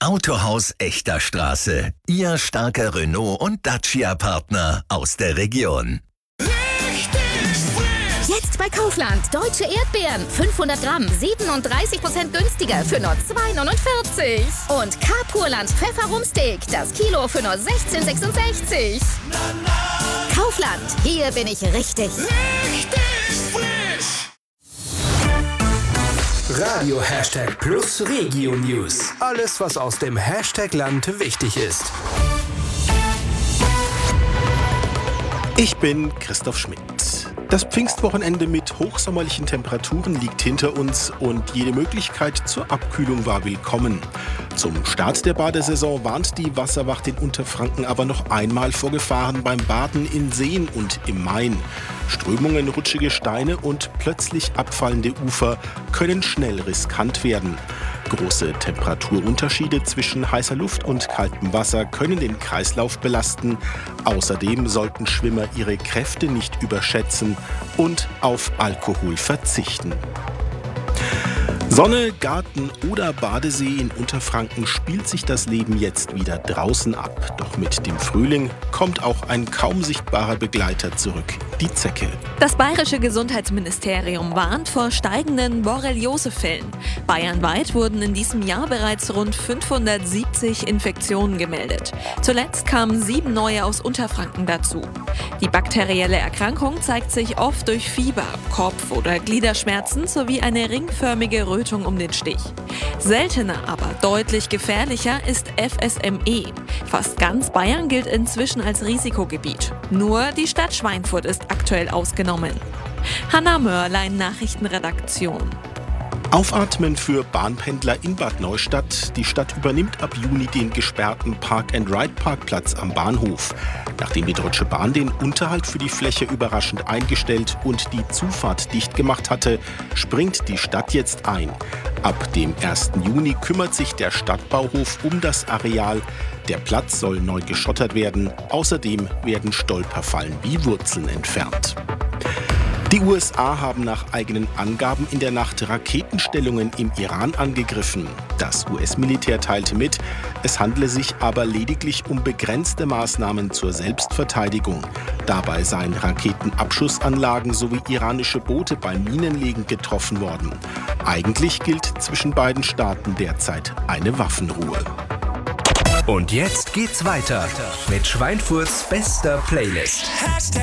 Autohaus Echter Straße. Ihr starker Renault- und Dacia-Partner aus der Region. Jetzt bei Kaufland. Deutsche Erdbeeren. 500 Gramm. 37% günstiger für nur 2,49. Und Carpurland Pfefferumsteak. Das Kilo für nur 16,66. Kaufland. Hier bin ich richtig. Radio #Plus Regio News. Alles, was aus dem Hashtag-Land wichtig ist. Ich bin Christoph Schmidt. Das Pfingstwochenende mit hochsommerlichen Temperaturen liegt hinter uns und jede Möglichkeit zur Abkühlung war willkommen. Zum Start der Badesaison warnt die Wasserwacht in Unterfranken aber noch einmal vor Gefahren beim Baden in Seen und im Main. Strömungen, rutschige Steine und plötzlich abfallende Ufer können schnell riskant werden. Große Temperaturunterschiede zwischen heißer Luft und kaltem Wasser können den Kreislauf belasten. Außerdem sollten Schwimmer ihre Kräfte nicht überschätzen und auf Alkohol verzichten. Sonne, Garten oder Badesee in Unterfranken spielt sich das Leben jetzt wieder draußen ab. Doch mit dem Frühling kommt auch ein kaum sichtbarer Begleiter zurück, die Zecke. Das bayerische Gesundheitsministerium warnt vor steigenden Borreliosefällen. Bayernweit wurden in diesem Jahr bereits rund 570 Infektionen gemeldet. Zuletzt kamen 7 neue aus Unterfranken dazu. Die bakterielle Erkrankung zeigt sich oft durch Fieber, Kopf- oder Gliederschmerzen sowie eine ringförmige Rötung um den Stich. Seltener, aber deutlich gefährlicher ist FSME. Fast ganz Bayern gilt inzwischen als Risikogebiet. Nur die Stadt Schweinfurt ist aktuell ausgenommen. Hanna Mörlein, Nachrichtenredaktion. Aufatmen für Bahnpendler in Bad Neustadt. Die Stadt übernimmt ab Juni den gesperrten Park-and-Ride-Parkplatz am Bahnhof. Nachdem die Deutsche Bahn den Unterhalt für die Fläche überraschend eingestellt und die Zufahrt dicht gemacht hatte, springt die Stadt jetzt ein. Ab dem 1. Juni kümmert sich der Stadtbauhof um das Areal. Der Platz soll neu geschottert werden. Außerdem werden Stolperfallen wie Wurzeln entfernt. Die USA haben nach eigenen Angaben in der Nacht Raketenstellungen im Iran angegriffen. Das US-Militär teilte mit, es handle sich aber lediglich um begrenzte Maßnahmen zur Selbstverteidigung. Dabei seien Raketenabschussanlagen sowie iranische Boote beim Minenlegen getroffen worden. Eigentlich gilt zwischen beiden Staaten derzeit eine Waffenruhe. Und jetzt geht's weiter mit Schweinfurts bester Playlist.